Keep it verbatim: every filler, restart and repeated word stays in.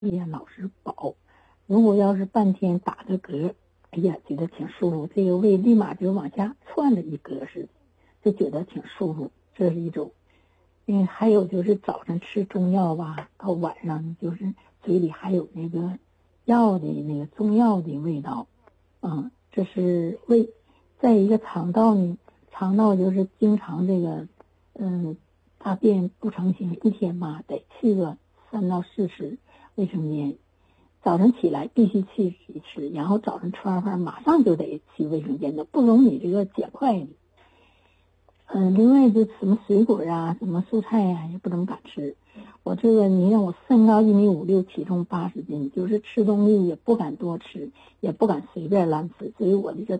呀老是饱，如果要是半天打个嗝，哎呀觉得挺舒服，这个胃立马就往下窜了一格似的，就觉得挺舒服，这是一种。嗯，还有就是早上吃中药吧，到晚上就是嘴里还有那个药的那个中药的味道，嗯，这是胃。再一个肠道呢，肠道就是经常这个，嗯，大便不成形，一天吧得去个三到四次卫生间，早上起来必须去一次，然后早上吃完饭马上就得去卫生间的，不容你这个捡快的。嗯，另外就什么水果啊，什么蔬菜呀、啊，也不能敢吃。我这个你让我身高一米五六，体重八十斤，就是吃东西也不敢多吃，也不敢随便乱吃，所以我这个